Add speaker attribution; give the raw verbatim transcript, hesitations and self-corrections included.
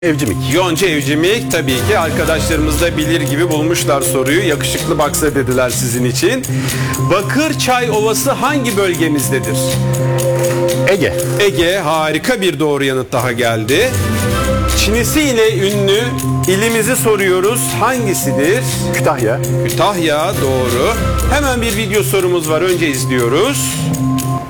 Speaker 1: Evcimik.
Speaker 2: Yonca Evcimik, tabii ki arkadaşlarımız da bilir gibi bulmuşlar soruyu. Yakışıklı baksa dediler sizin için. Bakırçay Ovası hangi bölgemizdedir?
Speaker 1: Ege.
Speaker 2: Ege, harika bir doğru yanıt daha geldi. Çinisi ile ünlü ilimizi soruyoruz. Hangisidir?
Speaker 1: Kütahya.
Speaker 2: Kütahya, doğru. Hemen bir video sorumuz var. Önce izliyoruz.